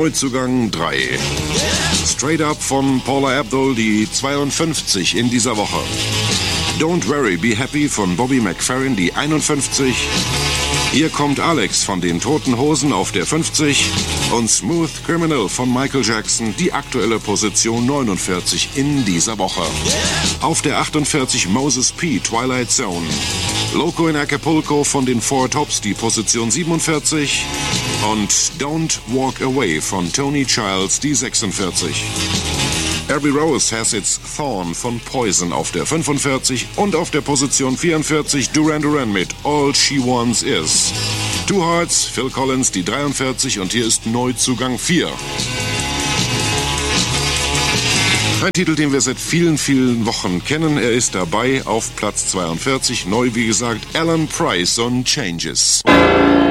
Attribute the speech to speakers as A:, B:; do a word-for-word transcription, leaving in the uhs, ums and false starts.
A: Neuzugang drei. Straight Up von Paula Abdul, die zweiundfünfzig in dieser Woche. Don't Worry, Be Happy von Bobby McFerrin, die einundfünfzig. Hier kommt Alex von den Toten Hosen auf der fünfzig. Und Smooth Criminal von Michael Jackson, die aktuelle Position neunundvierzig in dieser Woche. Auf der achtundvierzig Moses P, Twilight Zone. Loco in Acapulco von den Four Tops, die Position siebenundvierzig. Und Don't Walk Away von Tony Childs, die sechsundvierzig. Every Rose Has Its Thorn von Poison auf der fünfundvierzig und auf der Position vierundvierzig Duran Duran mit All She Wants Is. Two Hearts, Phil Collins, die dreiundvierzig und hier ist Neuzugang vier. Ein Titel, den wir seit vielen, vielen Wochen kennen. Er ist dabei auf Platz zweiundvierzig. Neu, wie gesagt, Alan Price und Changes.